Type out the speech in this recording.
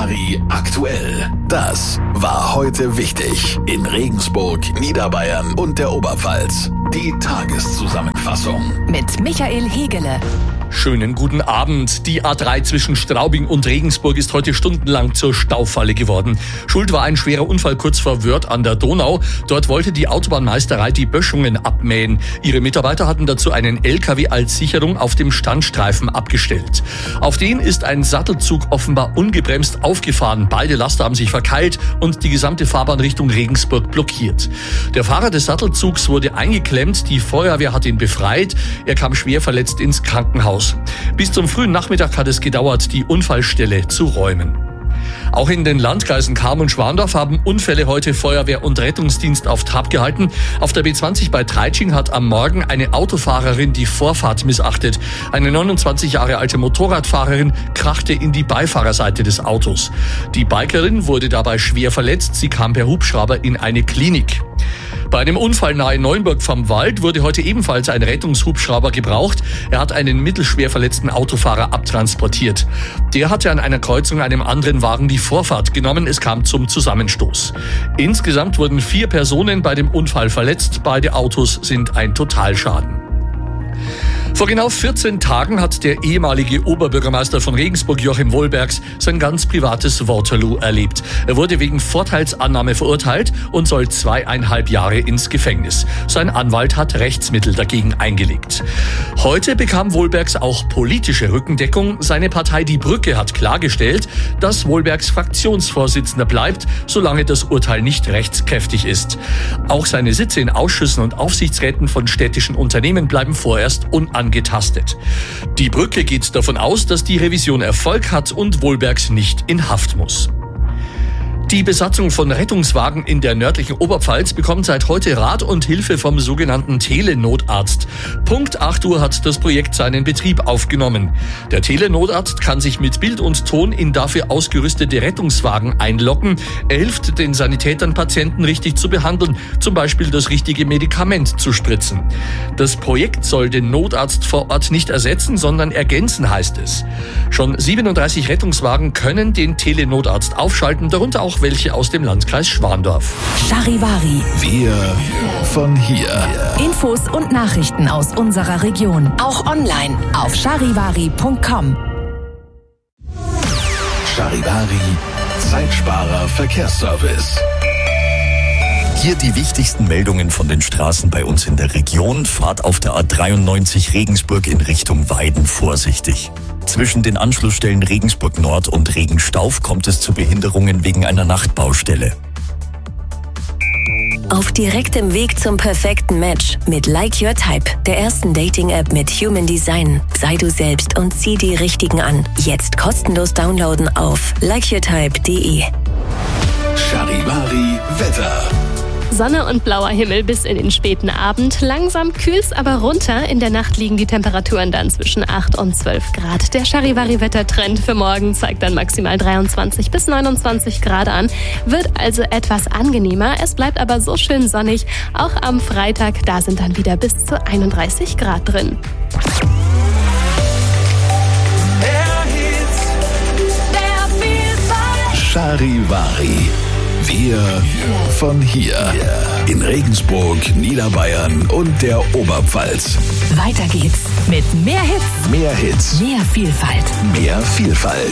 Charivari aktuell. Das war heute wichtig in Regensburg, Niederbayern und der Oberpfalz. Die Tageszusammenfassung mit Michael Hegele. Schönen guten Abend. Die A3 zwischen Straubing und Regensburg ist heute stundenlang zur Staufalle geworden. Schuld war ein schwerer Unfall kurz vor Wörth an der Donau. Dort wollte die Autobahnmeisterei die Böschungen abmähen. Ihre Mitarbeiter hatten dazu einen LKW als Sicherung auf dem Standstreifen abgestellt. Auf den ist ein Sattelzug offenbar ungebremst aufgefahren. Beide Laster haben sich verkeilt und die gesamte Fahrbahn Richtung Regensburg blockiert. Der Fahrer des Sattelzugs wurde eingeklemmt. Die Feuerwehr hat ihn befreit. Er kam schwer verletzt ins Krankenhaus. Bis zum frühen Nachmittag hat es gedauert, die Unfallstelle zu räumen. Auch in den Landkreisen Cham und Schwandorf haben Unfälle heute Feuerwehr und Rettungsdienst auf Trab gehalten. Auf der B20 bei Treitsching hat am Morgen eine Autofahrerin die Vorfahrt missachtet. Eine 29 Jahre alte Motorradfahrerin krachte in die Beifahrerseite des Autos. Die Bikerin wurde dabei schwer verletzt. Sie kam per Hubschrauber in eine Klinik. Bei einem Unfall nahe Neuenburg vom Wald wurde heute ebenfalls ein Rettungshubschrauber gebraucht. Er hat einen mittelschwer verletzten Autofahrer abtransportiert. Der hatte an einer Kreuzung einem anderen Wagen die Vorfahrt genommen. Es kam zum Zusammenstoß. Insgesamt wurden 4 Personen bei dem Unfall verletzt. Beide Autos sind ein Totalschaden. Vor genau 14 Tagen hat der ehemalige Oberbürgermeister von Regensburg, Joachim Wohlbergs, sein ganz privates Waterloo erlebt. Er wurde wegen Vorteilsannahme verurteilt und soll 2,5 Jahre ins Gefängnis. Sein Anwalt hat Rechtsmittel dagegen eingelegt. Heute bekam Wohlbergs auch politische Rückendeckung. Seine Partei Die Brücke hat klargestellt, dass Wohlbergs Fraktionsvorsitzender bleibt, solange das Urteil nicht rechtskräftig ist. Auch seine Sitze in Ausschüssen und Aufsichtsräten von städtischen Unternehmen bleiben vorerst unangetastet. Die Brücke geht davon aus, dass die Revision Erfolg hat und Wohlbergs nicht in Haft muss. Die Besatzung von Rettungswagen in der nördlichen Oberpfalz bekommt seit heute Rat und Hilfe vom sogenannten Telenotarzt. Punkt 8 Uhr hat das Projekt seinen Betrieb aufgenommen. Der Telenotarzt kann sich mit Bild und Ton in dafür ausgerüstete Rettungswagen einloggen. Er hilft den Sanitätern, Patienten richtig zu behandeln, zum Beispiel das richtige Medikament zu spritzen. Das Projekt soll den Notarzt vor Ort nicht ersetzen, sondern ergänzen, heißt es. Schon 37 Rettungswagen können den Telenotarzt aufschalten, darunter auch welche aus dem Landkreis Schwandorf. Charivari. Wir von hier. Infos und Nachrichten aus unserer Region. Auch online auf charivari.com. Charivari, Zeitsparer Verkehrsservice. Hier die wichtigsten Meldungen von den Straßen bei uns in der Region. Fahrt auf der A93 Regensburg in Richtung Weiden vorsichtig. Zwischen den Anschlussstellen Regensburg Nord und Regenstauf kommt es zu Behinderungen wegen einer Nachtbaustelle. Auf direktem Weg zum perfekten Match mit Like Your Type, der ersten Dating-App mit Human Design. Sei du selbst und zieh die Richtigen an. Jetzt kostenlos downloaden auf likeyourtype.de. Charivari Wetter. Sonne und blauer Himmel bis in den späten Abend. Langsam kühlt's aber runter. In der Nacht liegen die Temperaturen dann zwischen 8 und 12 Grad. Der Charivari-Wettertrend für morgen zeigt dann maximal 23 bis 29 Grad an. Wird also etwas angenehmer. Es bleibt aber so schön sonnig. Auch am Freitag, da sind dann wieder bis zu 31 Grad drin. Charivari. Wir von hier. In Regensburg, Niederbayern und der Oberpfalz. Weiter geht's mit mehr Hits. Mehr Hits. Mehr Vielfalt. Mehr Vielfalt.